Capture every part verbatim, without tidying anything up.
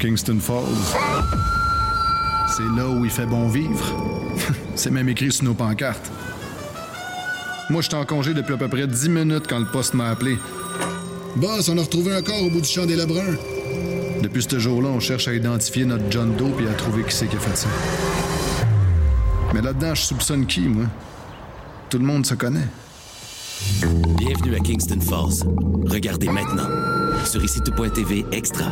Kingston Falls. C'est là où il fait bon vivre. C'est même écrit sur nos pancartes. Moi, j'étais en congé depuis à peu près dix minutes quand le poste m'a appelé. Boss, on a retrouvé un corps au bout du champ des Lebrun. Depuis ce jour-là, on cherche à identifier notre John Doe et à trouver qui c'est qui a fait ça. Mais là-dedans, je soupçonne qui, moi? Tout le monde se connaît. Bienvenue à Kingston Falls. Regardez maintenant sur ici tout point t v extra.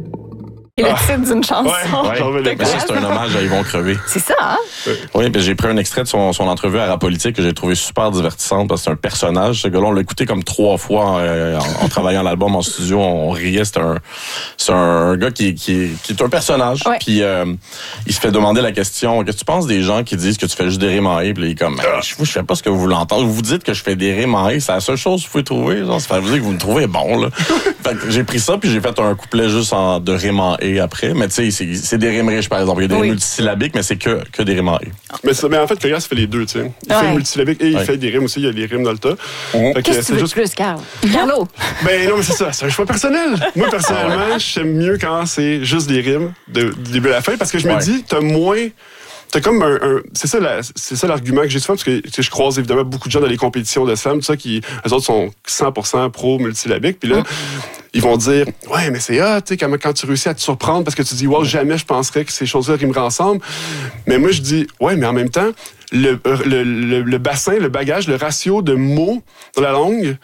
Et le titre d'une chanson. Ouais, ouais. Mais ça, c'est un hommage à Ils vont crever. C'est ça, hein? Oui, ben j'ai pris un extrait de son, son entrevue à Rapolitique que j'ai trouvé super divertissante parce que c'est un personnage. Ce gars-là, on l'a écouté comme trois fois euh, en, en travaillant l'album en studio. On, on riait. C'est un, c'est un gars qui, qui, qui est un personnage. Ouais. Puis euh, il se fait demander la question, qu'est-ce que tu penses des gens qui disent que tu fais juste des rimes en haie? Puis là, il est comme, ben, je, je fais pas ce que vous voulez entendre. Vous dites que je fais des rimes en haie. C'est la seule chose que vous pouvez trouver. Genre, ça veut dire que vous me trouvez bon, là. Fait que j'ai pris ça puis j'ai fait un couplet juste en, de rimes en haie après. Mais tu sais, C'est, c'est des rimes riches, par exemple. Il y a des oui. rimes multisyllabiques, mais c'est que, que des rimes en haie. Mais, mais en fait, Corias fait les deux, tu sais. Il ouais. fait le multisyllabique et il ouais. fait des rimes aussi. Il y a les rimes dans le tas. Mmh. Qu'est-ce que, que tu veux juste... plus, Carl? Carlo? Ben non, mais c'est ça. C'est un choix personnel. Moi, personnellement, ah ouais. j'aime mieux quand c'est juste des rimes de, du début à la fin parce que je me ouais. dis, t'as moins... T'as comme un, un c'est ça la, c'est ça l'argument que j'ai souvent parce que tu sais, je croise évidemment beaucoup de gens dans les compétitions de slam, tout ça qui eux autres sont cent pour cent pro multisyllabique puis là mmh. ils vont dire ouais mais c'est hot, tu sais quand, quand tu réussis à te surprendre parce que tu dis wow jamais je penserais que ces choses-là rimeraient ensemble. Mais moi je dis ouais mais en même temps le le, le, le bassin, le bagage, le ratio de mots dans la langue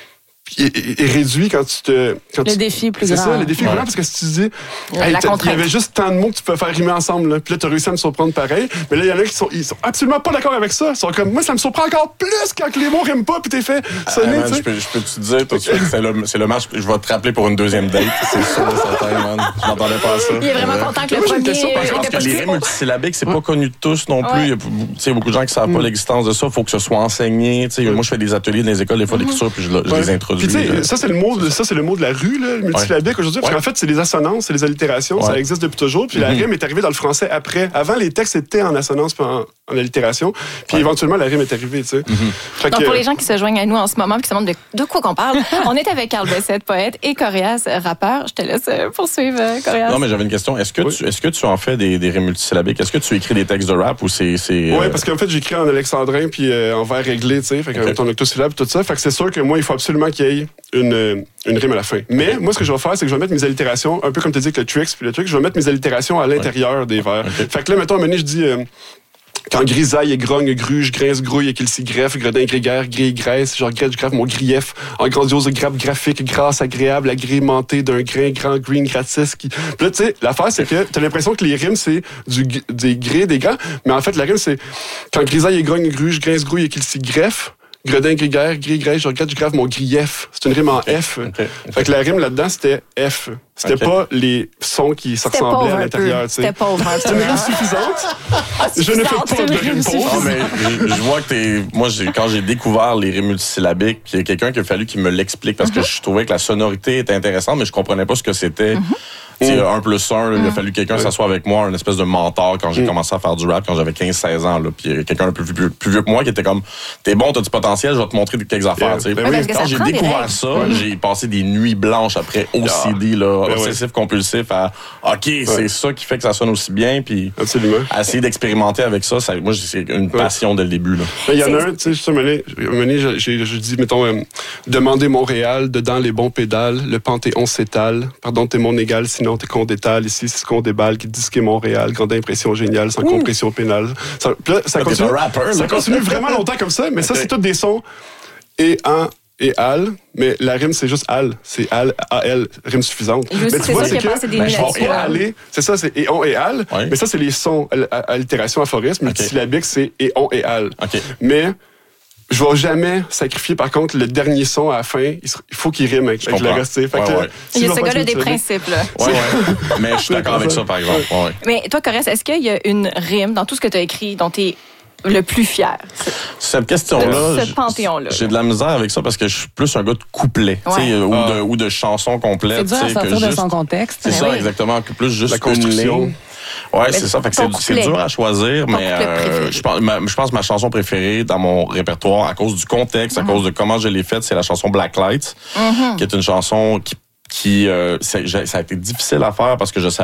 est, est réduit quand tu te... Quand le tu, défi plus c'est grand. C'est ça, le défi ouais. plus grand, parce que si tu dis... Hey, il y avait juste tant de mots que tu peux faire rimer ensemble, là, puis là, tu as réussi à me surprendre pareil. Mais là, il y en a qui sont, ils sont absolument pas d'accord avec ça. Ils sont comme, moi, ça me surprend encore plus quand les mots riment pas, puis t'es fait sonner, ah, man, je peux, je peux te dire tout de suite que c'est le, c'est le match, je vais te rappeler pour une deuxième date. C'est sûr, certain, man. Je m'entendais pas à ça. Il est vraiment euh, content que le premier... Question, je pense que les rimes multisyllabiques, c'est pas connu de tous non plus. Il y a tu sais, beaucoup de gens qui savent pas l'existence de ça. Il faut que ce soit enseigné. Tu sais, moi, je fais des ateliers dans les écoles, des fois, d'écriture, puis je les introduis. Ça, c'est le mot de, ça, c'est le mot de la rue, là, le multisyllabique aujourd'hui. Parce ouais. qu'en fait, c'est les assonances, c'est les allitérations. Ouais. Ça existe depuis toujours. Puis mm-hmm. la rime est arrivée dans le français après. Avant, les textes étaient en assonance puis en, en allitération. Puis ouais. éventuellement, la rime est arrivée, tu sais. Mm-hmm. Donc, que, pour les gens qui se joignent à nous en ce moment et qui se demandent de, de quoi qu'on parle, on est avec Carl Bessette, poète, et Corias, rappeur. Je te laisse poursuivre, Corias. Non, mais j'avais une question. Est-ce que, oui. tu, est-ce que tu en fais des, des rimes multisyllabiques? Est-ce que tu écris des textes de rap ou c'est... c'est oui, euh... parce qu'en fait, j'écris en alexandrin puis euh, en vers réglé, tu sais. Fait qu'en okay. en octosyllabe tout ça. Fait que c'est sûr que moi, il faut absolument qu'il y ait une, une rime à la fin. Mais okay. moi, ce que je vais faire, c'est que je vais mettre mes allitérations, un peu comme tu dis avec le tricks puis le truc, je vais mettre mes allitérations à l'intérieur ouais. des vers. Okay. Fait que là, mettons, à un moment donné, je dis... Euh, quand grisaille et grogne, gruge, grince, grouille et qu'il s'y greffe, gredin, grégaire, grille, graisse, je regrette, je grave mon grief, en grandiose grappe graphique, grâce agréable, agrémentée d'un grain, grand, green, gratis. Qui... Puis là, tu sais, l'affaire, c'est que t'as l'impression que les rimes, c'est du, des grés, des grands, mais en fait, la rime, c'est quand grisaille et grogne, gruge, grince, grouille et qu'il s'y greffe, gredin, grégaire, grille, graisse, je regrette, je grave mon grief. C'est une rime en okay. F. Okay. Fait que la rime là-dedans, c'était F. C'était okay. pas les sons qui se ressemblaient à l'intérieur. Tu sais. C'était pauvre un peu. C'est une rime suffisante. Je ne fais pas de rime pauvre. Mais je, je vois que t'es... Moi, j'ai, quand j'ai découvert les rimes multisyllabiques, il y a quelqu'un qui a fallu qu'il me l'explique parce mm-hmm. que je trouvais que la sonorité était intéressante, mais je comprenais pas ce que c'était. Mm-hmm. C'est un plus un, là, mm. il a fallu que quelqu'un s'assoie avec moi, un espèce de mentor quand j'ai mm. commencé à faire du rap quand j'avais quinze seize ans. Là, puis quelqu'un un peu plus, plus vieux que moi qui était comme t'es bon, t'as du potentiel, je vais te montrer quelques affaires. Yeah. Ben oui. Quand j'ai découvert ça, ouais. j'ai passé des nuits blanches après O C D, là, ben obsessif, ouais. compulsif, à OK, ouais. c'est ça qui fait que ça sonne aussi bien. Puis à essayer d'expérimenter avec ça, ça moi c'est une passion ouais. dès le début. Il y en a un, tu sais, juste un moment donné, je dis, mettons, euh, demander Montréal, dedans les bons pédales, le Panthéon s'étale, pardon, t'es mon égal, sinon non, t'es qu'on détale ici, c'est ce qu'on déballe, qui disque Montréal, grande impression géniale, sans mmh. compression pénale. Ça, là, ça, continue, rapper, ça continue vraiment longtemps comme ça, mais okay. ça, c'est tous des sons et en et al, mais la rime, c'est juste al. C'est al, al, rime suffisante. Mais tu vois, c'est que ben, je vais et aller, c'est ça, c'est et on et al, oui. mais ça, c'est les sons, allitération, aphorisme, okay. multisyllabique, c'est et on et al. Okay. Mais je vais jamais sacrifier, par contre, le dernier son à la fin. Il faut qu'il rime avec, avec le reste. Fait ouais, que, ouais. Si il y a ce gars-là des principes, là. Ouais, ouais. Mais je suis d'accord avec ça, par exemple. Ouais. Mais toi, Corias, est-ce qu'il y a une rime dans tout ce que tu as écrit dont tu es le plus fier? Cette question-là, ce panthéon-là. J'ai de la misère avec ça parce que je suis plus un gars de couplet, ouais. ou, ah. de, ou de chansons complètes. C'est dur à sortir de juste, son contexte. C'est ça, oui. exactement. Plus juste la une ligne. Ouais, c'est ça. Fait que c'est, c'est dur à choisir, mais euh, je pense, ma, je pense que ma chanson préférée dans mon répertoire, à cause du contexte, mm-hmm. à cause de comment je l'ai faite, c'est la chanson Black Light, mm-hmm. qui est une chanson qui qui euh, ça a été difficile à faire parce que je sais